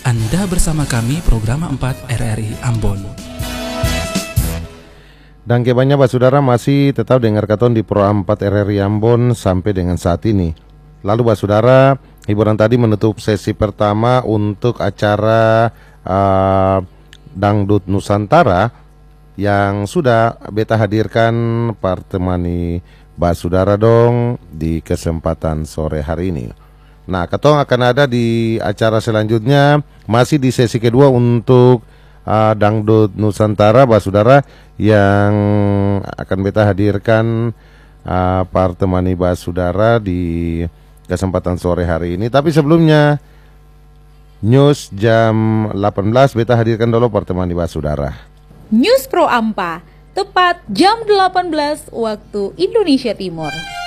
Anda bersama kami program 4 RRI Ambon. Dan kebanyakan Saudara masih tetap dengar katon di Pro 4 RRI Ambon sampai dengan saat ini. Lalu Saudara, hiburan tadi menutup sesi pertama untuk acara Dangdut Nusantara yang sudah beta hadirkan partemani Saudara dong di kesempatan sore hari ini. Nah, katong akan ada di acara selanjutnya masih di sesi kedua untuk Dangdut Nusantara Saudara yang akan beta hadirkan partemani Saudara di kesempatan sore hari ini. Tapi sebelumnya news jam 18 beta hadirkan dulu partemani Saudara. News Pro Ampa tepat jam 18 waktu Indonesia Timur.